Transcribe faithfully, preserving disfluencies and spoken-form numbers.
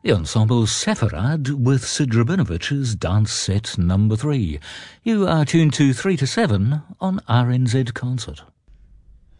The ensemble Sepharad with Sid Rabinovich's Dance Set Number three. You are tuned to three to seven on R N Z Concert.